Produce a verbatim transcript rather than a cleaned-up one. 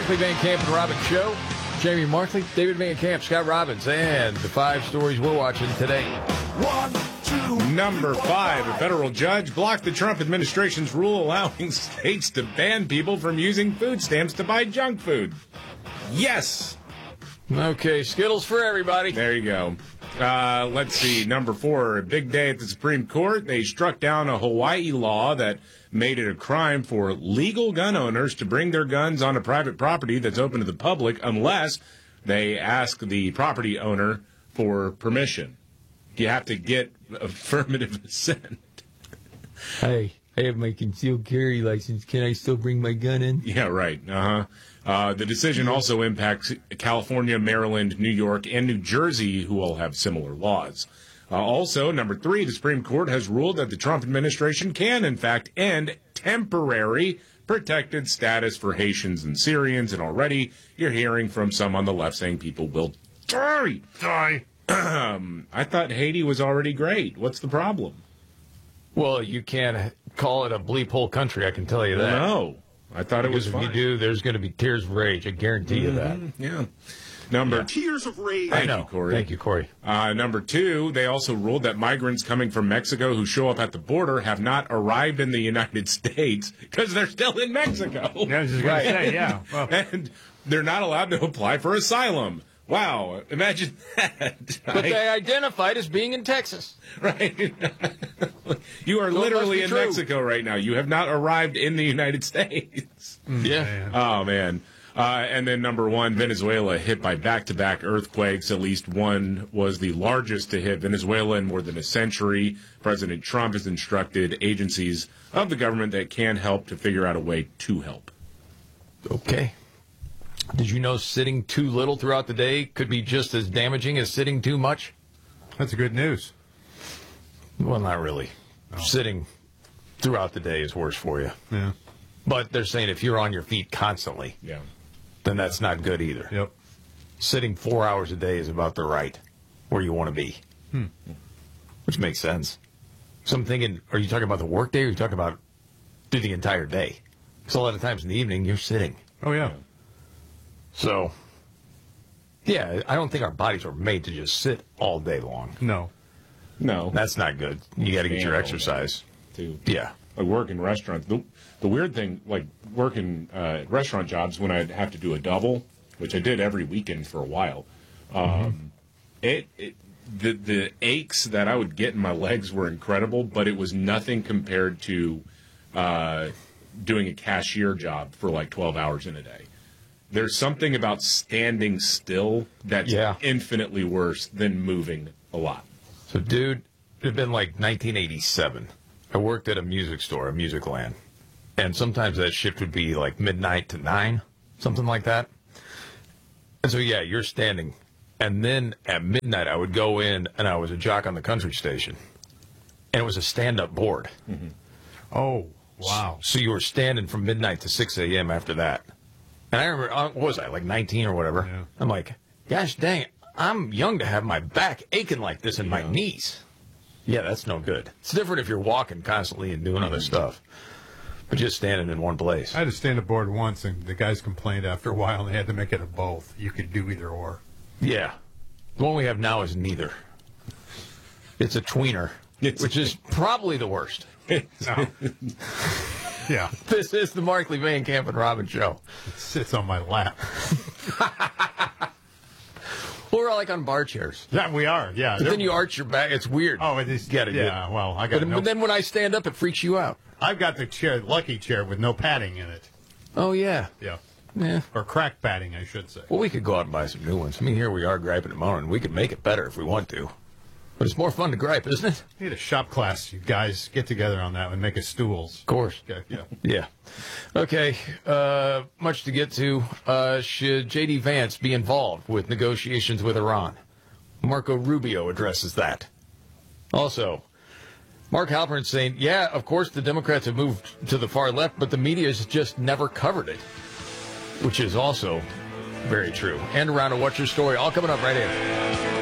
Markley, Van Camp, and Robbins Show. Jamie Markley, David Van Camp, Scott Robbins, and the five stories we're watching today. One, two. Number five, a federal judge blocked the Trump administration's rule allowing states to ban people from using food stamps to buy junk food. Yes. Okay, Skittles for everybody. There you go. Uh, let's see. Number four, a big day at the Supreme Court. They struck down a Hawaii law that made it a crime for legal gun owners to bring their guns on a private property that's open to the public unless they ask the property owner for permission. You have to get affirmative assent. Hey, I have my concealed carry license. Can I still bring my gun in? Yeah, right. Uh-huh. Uh, the decision also impacts California, Maryland, New York, and New Jersey, who all have similar laws. Uh, also, number three, the Supreme Court has ruled that the Trump administration can, in fact, end temporary protected status for Haitians and Syrians. And already you're hearing from some on the left saying people will die. Die. I thought Haiti was already great. What's the problem? Well, you can't call it a bleep hole country, I can tell you that. No. I thought it was Because if fine. you do, there's going to be tears of rage. I guarantee you that. Mm-hmm. Yeah. Number Yeah. Tears of rage. Thank I know. you, Corey. Thank you, Corey. Uh, number two, they also ruled that migrants coming from Mexico who show up at the border have not arrived in the United States because they're still in Mexico. Yeah, I was just going to say, yeah. Well, And they're not allowed to apply for asylum. Wow, imagine that. But they identified as being in Texas. Right? You are So it literally must be in true. Mexico right now. You have not arrived in the United States. Yeah. man. Oh, man. Uh, and then number one, Venezuela hit by back-to-back earthquakes. At least one was the largest to hit Venezuela in more than a century. President Trump has instructed agencies of the government that can help to figure out a way to help. Okay. Did you know sitting too little throughout the day could be just as damaging as sitting too much? That's good news. Well, not really. Sitting throughout the day is worse for you. Yeah. But they're saying if you're on your feet constantly, Yeah. then that's not good either. Yep. Sitting four hours a day is about the right where you want to be, Hmm. which makes sense. So I'm thinking, are you talking about the work day or are you talking about through the entire day? Because a lot of times in the evening, you're sitting. Oh, yeah. So, yeah, I don't think our bodies were made to just sit all day long. No. No. That's not good. You got to get your Yeah. exercise. Too. Yeah. Like work in restaurants. The, the weird thing, like working uh, restaurant jobs, when I'd have to do a double, which I did every weekend for a while, um, Mm-hmm. it, it the the aches that I would get in my legs were incredible, but it was nothing compared to uh, doing a cashier job for like twelve hours in a day. There's something about standing still that's Yeah. infinitely worse than moving a lot. So, dude, it had been like nineteen eighty-seven. I worked at a music store, a music land. And sometimes that shift would be like midnight to nine, something like that. And so, yeah, you're standing. And then at midnight, I would go in, and I was a jock on the country station. And it was a stand-up board. Oh, wow. So you were standing from midnight to six a.m. after that. And I remember, uh, what was I, like nineteen or whatever? Yeah. I'm like, gosh dang it, I'm young to have my back aching like this and my Yeah. knees. Yeah, that's no good. It's different if you're walking constantly and doing other stuff. But just standing in one place. I had to stand at board once, and the guys complained after a while, and they had to make it a both. You could do either or. Yeah. The one we have now is neither. It's a tweener, It's- which is probably the worst. No. Yeah. This is the Markley, Van Camp, and Robbins Show. It sits on my lap. We're all like on bar chairs. Yeah, we are. Yeah. But then you arch your back. It's weird. Oh, it is. Get it, yeah, good. well, I got But, no. but then when I stand up, it freaks you out. I've got the chair, lucky chair with no padding in it. Oh, yeah. Yeah. Yeah. Or crack padding, I should say. Well, we could go out and buy some new ones. I mean, here we are griping and moaning. We could make it better if we want to. But it's more fun to gripe, isn't it? We need a shop class. You guys get together on that and make us stools. Of course. Yeah. Yeah. Yeah. Okay. Uh, much to get to. Uh, should J D. Vance be involved with negotiations with Iran? Marco Rubio addresses that. Also, Mark Halpern saying, yeah, of course the Democrats have moved to the far left, but the media has just never covered it, which is also very true. And around to What's Your Story, all coming up right here.